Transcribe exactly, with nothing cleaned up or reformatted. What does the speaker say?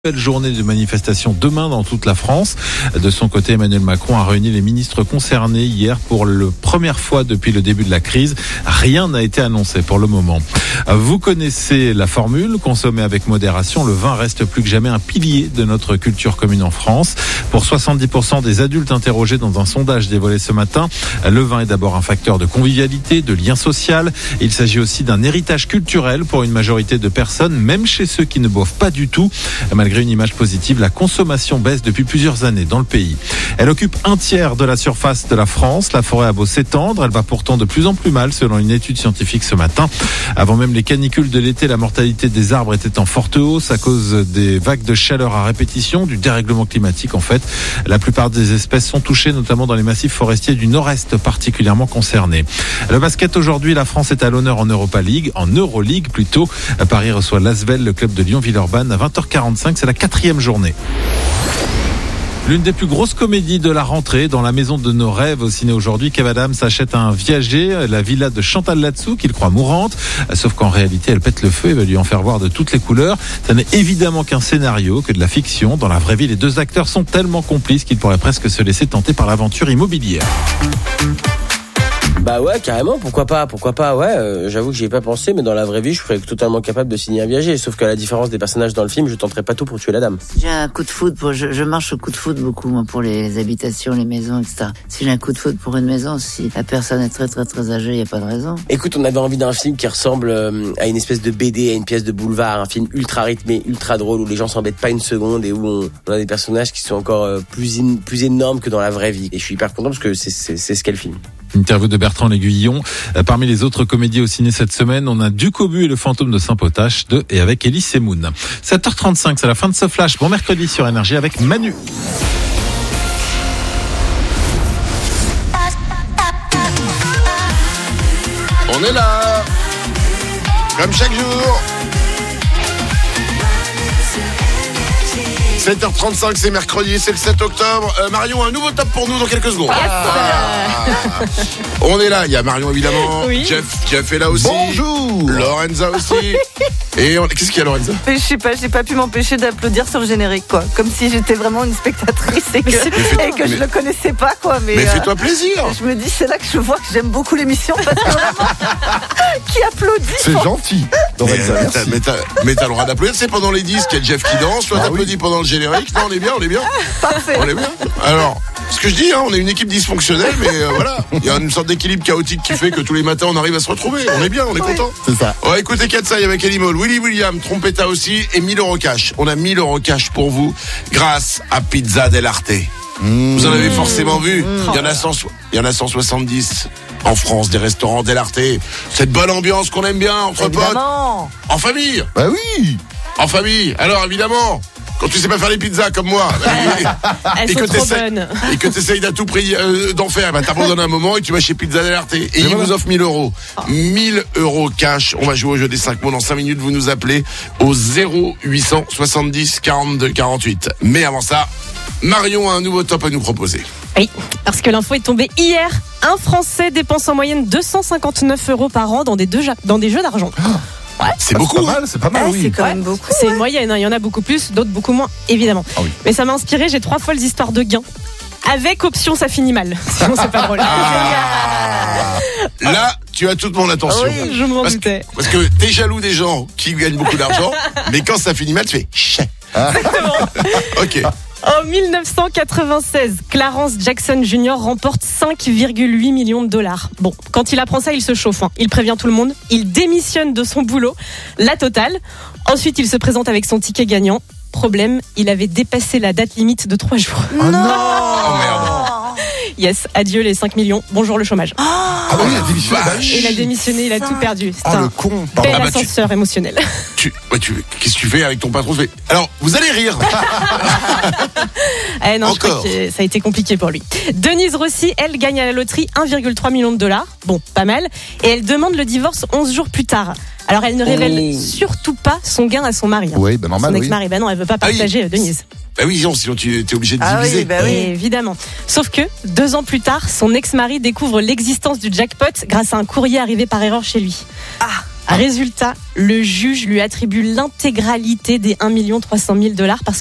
Belle journée de manifestation demain dans toute la France. De son côté, Emmanuel Macron a réuni les ministres concernés hier pour la première fois depuis le début de la crise. Rien n'a été annoncé pour le moment. Vous connaissez la formule, consommer avec modération. Le vin reste plus que jamais un pilier de notre culture commune en France. Pour soixante-dix pour cent des adultes interrogés dans un sondage dévoilé ce matin, le vin est d'abord un facteur de convivialité, de lien social. Il s'agit aussi d'un héritage culturel pour une majorité de personnes, même chez ceux qui ne boivent pas du tout. Malgré une image positive, la consommation baisse depuis plusieurs années dans le pays. Elle occupe un tiers de la surface de la France. La forêt a beau s'étendre, elle va pourtant de plus en plus mal selon une étude scientifique ce matin. Avant même les canicules de l'été, la mortalité des arbres était en forte hausse à cause des vagues de chaleur à répétition, du dérèglement climatique en fait. La plupart des espèces sont touchées, notamment dans les massifs forestiers du Nord-Est particulièrement concernés. Le basket aujourd'hui, la France est à l'honneur en Europa League, en Euroleague plutôt. Paris reçoit l'Asvel, le club de Lyon-Villeurbanne à vingt heures quarante-cinq. C'est la quatrième journée. L'une des plus grosses comédies de la rentrée dans la maison de nos rêves au ciné aujourd'hui. Kev Adams achète un viager, la villa de Chantal Latsou qu'il croit mourante, sauf qu'en réalité elle pète le feu et va lui en faire voir de toutes les couleurs. Ça n'est évidemment qu'un scénario, que de la fiction. Dans la vraie vie, les deux acteurs sont tellement complices qu'ils pourraient presque se laisser tenter par l'aventure immobilière. Bah ouais, carrément, pourquoi pas, pourquoi pas, ouais, euh, j'avoue que j'y ai pas pensé, mais dans la vraie vie, je serais totalement capable de signer un viager, sauf qu'à la différence des personnages dans le film, je tenterai pas tout pour tuer la dame. Si j'ai un coup de foudre, pour, je, je marche au coup de foudre beaucoup, moi, pour les habitations, les maisons, et cetera. Si j'ai un coup de foudre pour une maison, si la personne est très très très âgée, y a pas de raison. Écoute, on avait envie d'un film qui ressemble euh, à une espèce de B D, à une pièce de boulevard, un film ultra rythmé, ultra drôle, où les gens s'embêtent pas une seconde et où on, on a des personnages qui sont encore euh, plus, in, plus énormes que dans la vraie vie. Et je suis hyper content parce que c'est, c'est, c'est ce qu'est le film. Interview de Bertrand L'Aiguillon. Parmi les autres comédies au ciné cette semaine, on a Ducobu et le fantôme de Saint-Potache de et avec Elie Semoun. sept heures trente-cinq, c'est la fin de ce flash. Bon mercredi sur Énergie avec Manu. On est là, comme chaque jour. sept heures trente-cinq, c'est mercredi, c'est le sept octobre. Euh, Marion, un nouveau top pour nous dans quelques secondes. Ah. On est là, il y a Marion évidemment, oui. Jeff, Jeff est là aussi. Bonjour. Lorenza aussi. Et on... qu'est-ce qu'il y a, Lorenza ? Je sais pas, j'ai pas pu m'empêcher d'applaudir sur le générique, quoi. Comme si j'étais vraiment une spectatrice et que, et que je mais... le connaissais pas, quoi. Mais, mais fais-toi plaisir. Euh, je me dis, c'est là que je vois que j'aime beaucoup l'émission parce que vraiment, qui applaudit. C'est pour... gentil. Lorenza, mais, t'as, mais, t'as, mais t'as le droit d'applaudir, c'est pendant les disques, il y a Jeff qui danse, toi ah, t'applaudis oui. pendant le générique. Non, on est bien, on est bien. Parfait. On est bien. Alors, ce que je dis, hein, on est une équipe dysfonctionnelle, mais euh, voilà, il y a une sorte d'équilibre chaotique qui fait que tous les matins on arrive à se retrouver. On est bien, on est oui. content. C'est ça. On va écouter Katsai avec Ellie Moll, Willy William, Trompetta aussi et mille euros cash. On a mille euros cash pour vous grâce à Pizza Del Arte. Mmh. Vous en avez forcément vu. Mmh. Il y en a cent, il y en a cent soixante-dix en France, des restaurants Del Arte. Cette bonne ambiance qu'on aime bien entre évidemment. Potes, en famille. Bah oui. En famille. Alors évidemment. Quand tu sais pas faire les pizzas comme moi, elles et, sont que trop bonnes. et que tu essayes d'à tout prix euh, d'en faire, bah, t'abandonnes un moment et tu vas chez Pizza Del Arte. Et ils voilà. vous offrent mille euros. Oh. mille euros cash. On va jouer au jeu des cinq mots dans cinq minutes. Vous nous appelez au zéro huit cent soixante-dix quarante-deux quarante-huit. Mais avant ça, Marion a un nouveau top à nous proposer. Oui, parce que l'info est tombée hier. Un Français dépense en moyenne deux cent cinquante-neuf euros par an dans des, deux, dans des jeux d'argent. Oh. Ouais. C'est ah, beaucoup, c'est pas mal, c'est pas mal, ah, oui. C'est quand ouais. même beaucoup. C'est ouais. une moyenne, hein. Il y en a beaucoup plus, d'autres beaucoup moins, évidemment. Ah, oui. Mais ça m'a inspiré, j'ai trois folles histoires de gains. Avec option, ça finit mal. Sinon, c'est pas drôle. Ah. Là, tu as toute mon attention. Oui, je m'en parce doutais. Que, parce que t'es jaloux des gens qui gagnent beaucoup d'argent, mais quand ça finit mal, tu fais chais. Ah. Exactement. Ok. En dix-neuf cent quatre-vingt-seize, Clarence Jackson Junior remporte cinq virgule huit millions de dollars. Bon, quand il apprend ça, il se chauffe. Hein. Il prévient tout le monde. Il démissionne de son boulot. La totale. Ensuite, il se présente avec son ticket gagnant. Problème, il avait dépassé la date limite de trois jours. Oh non, oh merde. Yes, adieu les cinq millions. Bonjour le chômage. Oh ah oui, il a démissionné. Et il a démissionné, il a tout perdu. C'est oh, un le con. bel ah bah ascenseur tu, émotionnel. Tu, ouais, tu, qu'est-ce que tu fais avec ton patron? Alors, vous allez rire. eh non, Encore. je crois que ça a été compliqué pour lui. Denise Rossi, elle gagne à la loterie un virgule trois million de dollars. Bon, pas mal. Et elle demande le divorce onze jours plus tard. Alors elle ne révèle oh. surtout pas son gain à son mari. Hein. Oui, ben normal. Son ex-mari, oui. ben non, elle veut pas partager ah oui. Denise. Bah oui, non, sinon tu es obligé de ah diviser. Oui, bah oui. Évidemment. Sauf que, deux ans plus tard, son ex-mari découvre l'existence du jackpot grâce à un courrier arrivé par erreur chez lui. Ah. Résultat, le juge lui attribue l'intégralité des un million trois cent mille dollars parce